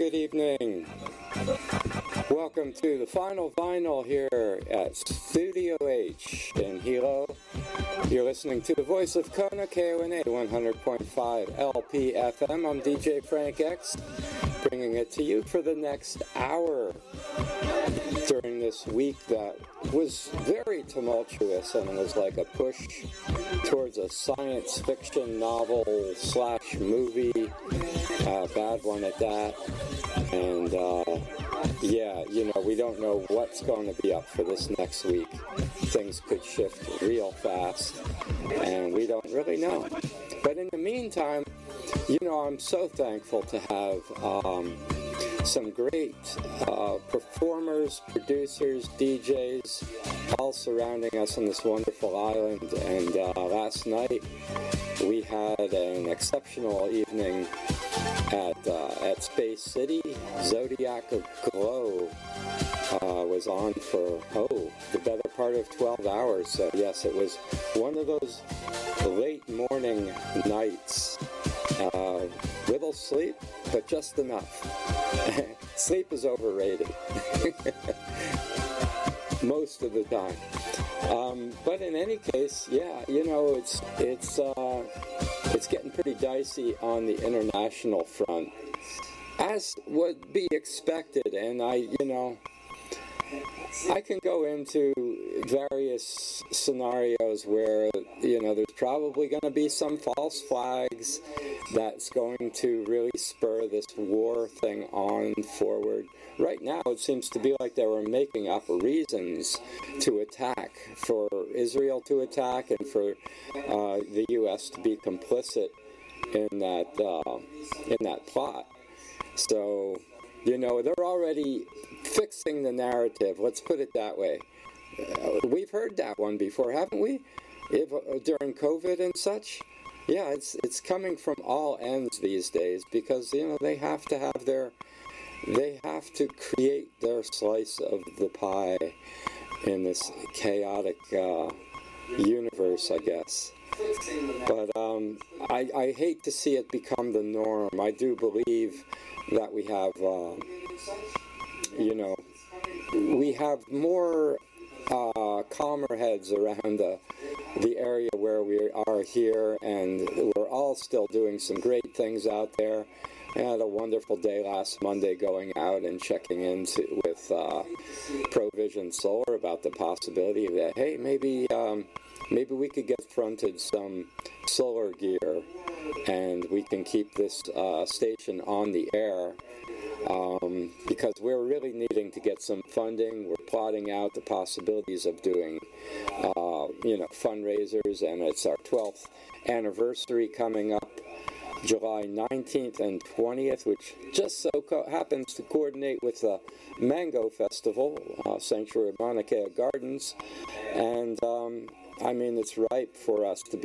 good evening. Welcome to the final vinyl here at Studio H in Hilo. You're listening to the voice of Kona, KONA 100.5 LPFM. I'm DJ Frank X, bringing it to you for the next hour during this week that was very tumultuous and was like a push towards a science fiction novel / movie, bad one at that. And yeah, you know, we don't know what's going to be up for this next week. Things could shift real fast, and we don't really know. But in the meantime, you know, I'm so thankful to have some great performers, producers, DJs, all surrounding us on this wonderful island. And last night we had an exceptional evening at Space City. Zodiac of Glow was on for the better part of 12 hours. So yes, it was one of those late morning nights. Little sleep, but just enough. Sleep is overrated most of the time. But in any case, yeah, you know, it's getting pretty dicey on the international front, as would be expected. And I can go into various scenarios where, you know, there's probably going to be some false flags that's going to really spur this war thing on forward. Right now, it seems to be like they were making up reasons to attack, for Israel to attack, and for the U.S. to be complicit in that plot. So, you know, they're already fixing the narrative. Let's put it that way. We've heard that one before, haven't we? During COVID and such. Yeah, it's coming from all ends these days, because, you know, they have to create their slice of the pie in this chaotic universe, I guess. But I hate to see it become the norm. I do believe that we have, you know, we have more calmer heads around the area where we are here, and we're all still doing some great things out there. I had a wonderful day last Monday going out and checking in with Provision Solar about the possibility that, hey, maybe we could get fronted some solar gear and we can keep this station on the air, because we're really needing to get some funding. We're plotting out the possibilities of doing you know, fundraisers, and it's our 12th anniversary coming up, July 19th and 20th, which just so happens to coordinate with the Mango Festival, Sanctuary of Mauna Kea Gardens. And I mean, it's ripe for us to be